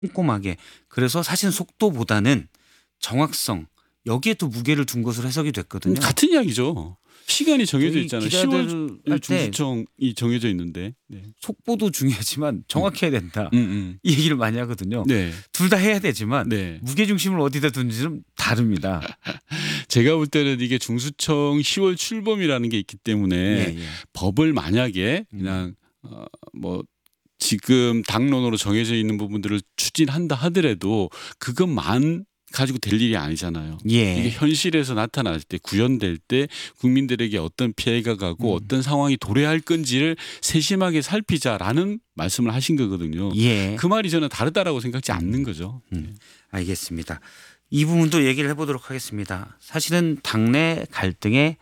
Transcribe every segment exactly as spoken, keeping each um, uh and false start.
꼼꼼하게. 그래서 사실 속도보다는 정확성 여기에 또 무게를 둔 것으로 해석이 됐거든요. 같은 이야기죠. 시간이 정해져 저희 있잖아요. 기자들 시월 할 때 중수청이 정해져 있는데. 네. 속보도 중요하지만 정확해야 된다. 음, 음. 이 얘기를 많이 하거든요. 네. 둘 다 해야 되지만 네. 무게중심을 어디다 두는지는 다릅니다. 제가 볼 때는 이게 중수청 시월 출범이라는 게 있기 때문에 예, 예. 법을 만약에 그냥 어, 뭐 지금 당론으로 정해져 있는 부분들을 추진한다 하더라도 그것만 가지고 될 일이 아니잖아요. 예. 이게 현실에서 나타날 때 구현될 때 국민들에게 어떤 피해가 가고 음. 어떤 상황이 도래할 건지를 세심하게 살피자라는 말씀을 하신 거거든요. 예. 그 말이 저는 다르다라고 생각지 않는 거죠. 음. 알겠습니다. 이 부분도 얘기를 해보도록 하겠습니다. 사실은 당내 갈등의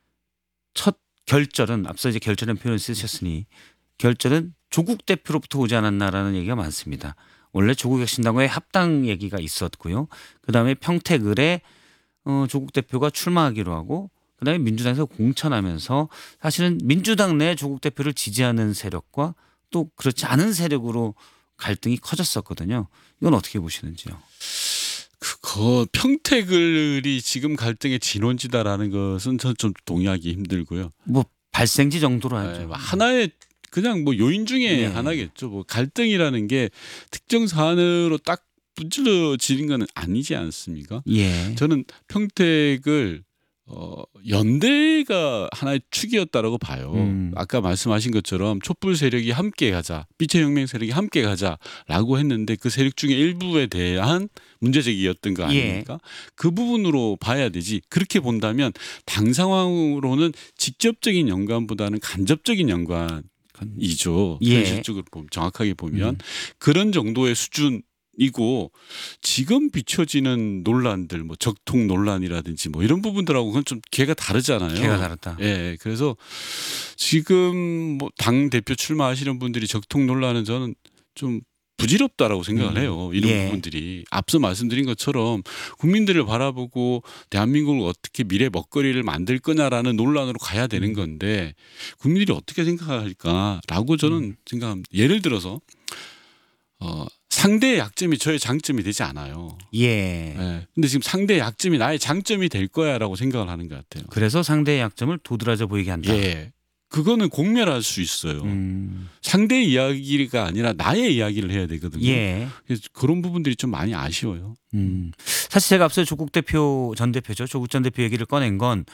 첫 결절은 앞서 이제 결절이라는 표현을 쓰셨으니 결절은 조국 대표로부터 오지 않았나라는 얘기가 많습니다. 원래 조국혁신당과의 합당 얘기가 있었고요. 그다음에 평택을에 어, 조국 대표가 출마하기로 하고 그다음에 민주당에서 공천하면서 사실은 민주당 내 조국 대표를 지지하는 세력과 또 그렇지 않은 세력으로 갈등이 커졌었거든요. 이건 어떻게 보시는지요? 그거 평택을이 지금 갈등의 진원지다라는 것은 저는 좀 동의하기 힘들고요. 뭐 발생지 정도로 하죠. 네, 하나의 그냥 뭐 요인 중에 네. 하나겠죠. 뭐 갈등이라는 게 특정 사안으로 딱 분질러지는 건 아니지 않습니까? 예. 저는 평택을 어, 연대가 하나의 축이었다라고 봐요. 음. 아까 말씀하신 것처럼 촛불 세력이 함께 가자, 빛의 혁명 세력이 함께 가자라고 했는데 그 세력 중에 일부에 대한 문제제기였던 거 아닙니까? 예. 그 부분으로 봐야 되지. 그렇게 본다면 당 상황으로는 직접적인 연관보다는 간접적인 연관이죠. 예. 현실적으로 보면, 정확하게 보면 음. 그런 정도의 수준. 이고 지금 비춰지는 논란들 뭐 적통 논란이라든지 뭐 이런 부분들하고 그건 좀 개가 다르잖아요. 개가 다르다. 예. 그래서 지금 뭐 당 대표 출마하시는 분들이 적통 논란은 저는 좀 부질없다라고 생각을 해요. 이런 예. 부분들이 앞서 말씀드린 것처럼 국민들을 바라보고 대한민국을 어떻게 미래 먹거리를 만들 거냐라는 논란으로 가야 되는 건데 국민들이 어떻게 생각할까라고 저는 생각합니다. 예를 들어서 어, 상대의 약점이 저의 장점이 되지 않아요. 예. 예. 근데 지금 상대의 약점이 나의 장점이 될 거야라고 생각을 하는 것 같아요. 그래서 상대의 약점을 도드라져 보이게 한다. 예. 그거는 공멸할 수 있어요. 음. 상대의 이야기가 아니라 나의 이야기를 해야 되거든요. 예. 그래서 그런 부분들이 좀 많이 아쉬워요. 음. 사실 제가 앞서 조국 대표 전 대표죠. 조국 전 대표 얘기를 꺼낸 건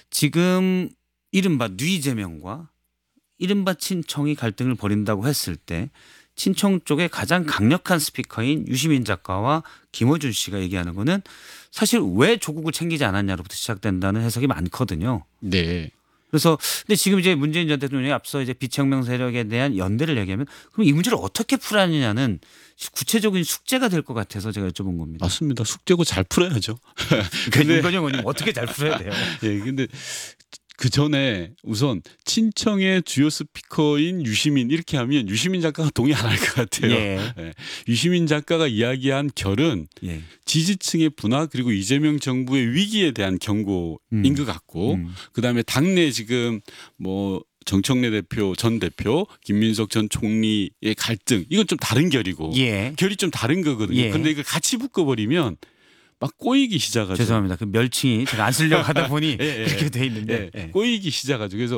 지금 이른바 뉘이재명과 이른바 친청이 갈등을 벌인다고 했을 때 친청 쪽의 가장 강력한 스피커인 유시민 작가와 김어준 씨가 얘기하는 거는 사실 왜 조국을 챙기지 않았냐로부터 시작된다는 해석이 많거든요. 네. 그래서 근데 지금 이제 문재인 전 대통령이 앞서 이제 빛혁명 세력에 대한 연대를 얘기하면 그럼 이 문제를 어떻게 풀어야느냐는 구체적인 숙제가 될 것 같아서 제가 여쭤본 겁니다. 맞습니다. 숙제고 잘 풀어야죠. 그러니까 윤건영 의원님 어떻게 잘 풀어야 돼요? 예, 근데 그 전에 우선 친청의 주요 스피커인 유시민 이렇게 하면 유시민 작가가 동의 안 할 것 같아요. 예. 예. 유시민 작가가 이야기한 결은 예. 지지층의 분화 그리고 이재명 정부의 위기에 대한 경고인 음. 것 같고 음. 그다음에 당내 지금 뭐 정청래 대표 전 대표 김민석 전 총리의 갈등 이건 좀 다른 결이고 예. 결이 좀 다른 거거든요. 예. 그런데 이걸 같이 묶어버리면 막 꼬이기 시작하죠. 죄송합니다. 그 멸칭이 제가 안 쓰려고 하다 보니 예, 예. 그렇게 돼 있는데 예, 예. 꼬이기 시작하죠. 그래서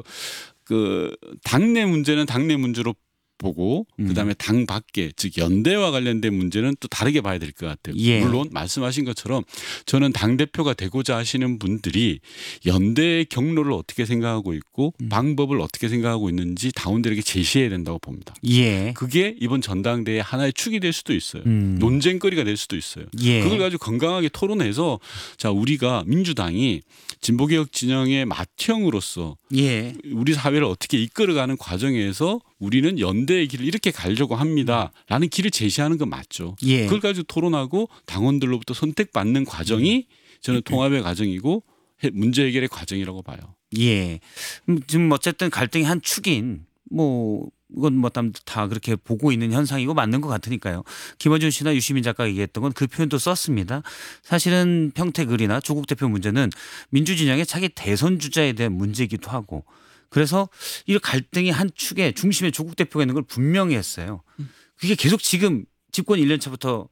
그 당내 문제는 당내 문제로 보고 음. 그다음에 당 밖에 즉 연대와 관련된 문제는 또 다르게 봐야 될 것 같아요. 예. 물론 말씀하신 것처럼 저는 당 대표가 되고자 하시는 분들이 연대의 경로를 어떻게 생각하고 있고 음. 방법을 어떻게 생각하고 있는지 당원들에게 제시해야 된다고 봅니다. 예. 그게 이번 전당대회 하나의 축이 될 수도 있어요. 음. 논쟁거리가 될 수도 있어요. 예. 그걸 가지고 건강하게 토론해서 자 우리가 민주당이 진보개혁 진영의 맏형으로서 예. 우리 사회를 어떻게 이끌어가는 과정에서 우리는 연대의 길을 이렇게 가려고 합니다라는 길을 제시하는 건 맞죠. 예. 그걸 가지고 토론하고 당원들로부터 선택받는 과정이 저는 통합의 과정이고 해- 문제 해결의 과정이라고 봐요. 예. 음, 지금 어쨌든 갈등의 한 축인 뭐 이건 뭐 다 그렇게 보고 있는 현상이고 맞는 것 같으니까요. 김어준 씨나 유시민 작가가 얘기했던 건 그 표현도 썼습니다. 사실은 평택을이나 조국 대표 문제는 민주진영의 차기 대선 주자에 대한 문제이기도 하고 그래서 이 갈등의 한 축에 중심에 조국 대표가 있는 걸 분명히 했어요. 그게 계속 지금 집권 일 년 차부터